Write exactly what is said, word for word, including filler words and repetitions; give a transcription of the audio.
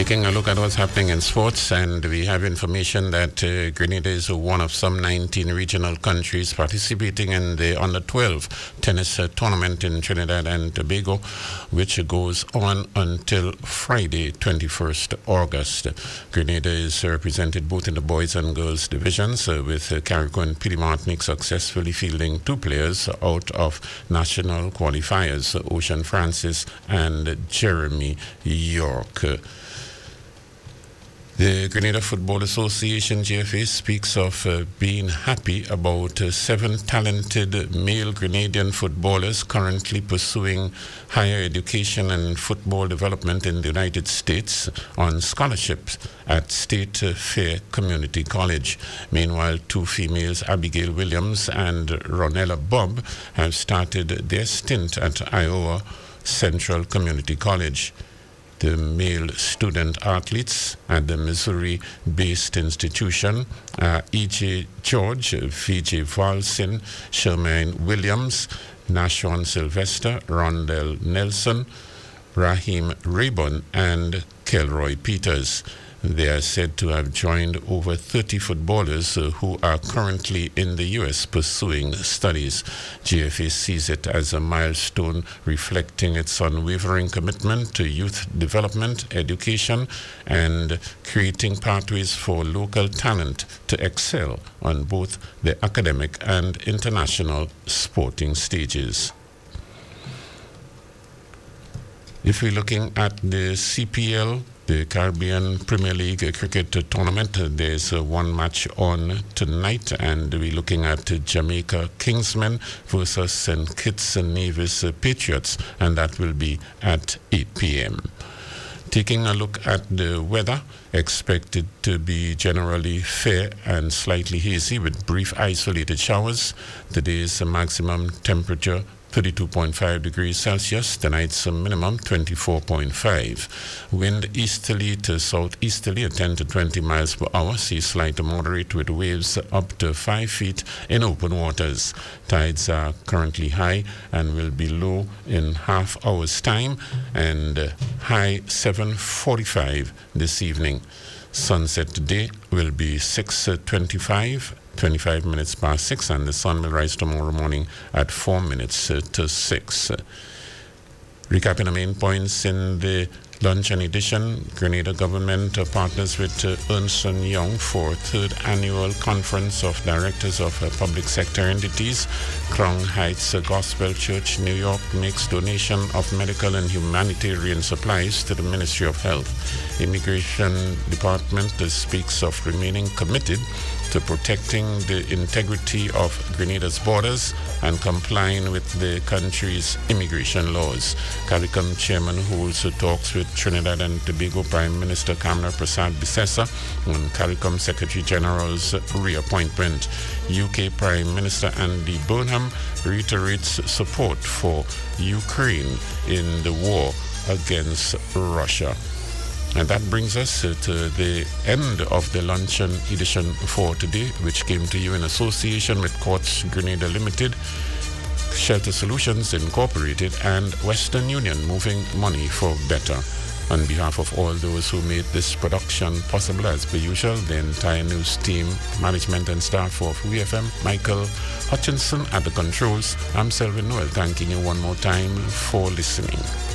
Taking a look at what's happening in sports, and we have information that uh, Grenada is one of some nineteen regional countries participating in the under twelve tennis uh, tournament in Trinidad and Tobago, which goes on until Friday, twenty-first August. Grenada is represented both in the boys and girls divisions, uh, with uh, Carrico and Pili Martinique successfully fielding two players out of national qualifiers, Ocean Francis and Jeremy York. The Grenada Football Association, G F A, speaks of uh, being happy about uh, seven talented male Grenadian footballers currently pursuing higher education and football development in the United States on scholarships at State uh, Fair Community College. Meanwhile, two females, Abigail Williams and Ronella Bob, have started their stint at Iowa Central College. The male student athletes at the Missouri-based institution are E J George, V J Valsin, Shermaine Williams, Nashon Sylvester, Rondell Nelson, Raheem Raybon, and Kelroy Peters. They are said to have joined over thirty footballers uh, who are currently in the U S pursuing studies. G F A sees it as a milestone reflecting its unwavering commitment to youth development, education, and creating pathways for local talent to excel on both the academic and international sporting stages. If we're looking at the C P L, the Caribbean Premier League cricket tournament, there's uh, one match on tonight, and we're looking at uh, Jamaica Kingsmen versus Saint Kitts and Nevis uh, Patriots, and that will be at eight p.m. Taking a look at the weather, expected to be generally fair and slightly hazy with brief isolated showers. Today's maximum temperature thirty-two point five degrees Celsius, tonight's minimum twenty-four point five. Wind easterly to southeasterly at ten to twenty miles per hour, sea slight to moderate with waves up to five feet in open waters. Tides are currently high and will be low in half hour's time, and high seven forty-five this evening. Sunset today will be six twenty-five, twenty-five minutes past six, and the sun will rise tomorrow morning at four minutes to six. Recapping the main points in the luncheon edition, Grenada government uh, partners with uh, Ernst and Young for third annual conference of directors of uh, public sector entities. Crown Heights uh, Gospel Church, New York, makes donation of medical and humanitarian supplies to the Ministry of Health. Immigration Department uh, speaks of remaining committed to protecting the integrity of Grenada's borders and complying with the country's immigration laws. CARICOM chairman holds talks with Trinidad and Tobago Prime Minister Kamla Persad-Bissessar on CARICOM Secretary General's reappointment. U K Prime Minister Andy Burnham reiterates support for Ukraine in the war against Russia. And that brings us uh, to the end of the luncheon edition for today, which came to you in association with Quartz Grenada Limited, Shelter Solutions Incorporated, and Western Union, moving money for better. On behalf of all those who made this production possible, as per usual, the entire news team, management and staff of W F M, Michael Hutchinson at the controls, I'm Selvin Noel, thanking you one more time for listening.